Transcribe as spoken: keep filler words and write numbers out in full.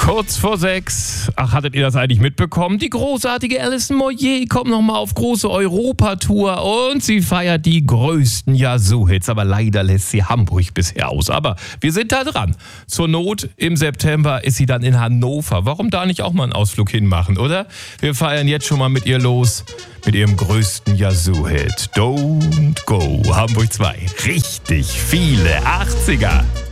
Kurz vor sechs. Ach, hattet ihr das eigentlich mitbekommen? Die großartige Alison Moyet kommt nochmal auf große Europatour und sie feiert die größten Yazoo-Hits. Aber leider lässt sie Hamburg bisher aus. Aber wir sind da dran. Zur Not im September ist sie dann in Hannover. Warum da nicht auch mal einen Ausflug hinmachen, oder? Wir feiern jetzt schon mal mit ihr los. Mit ihrem größten Yazoo-Hit. Don't Go. Hamburg zwei. Richtig viele achtziger.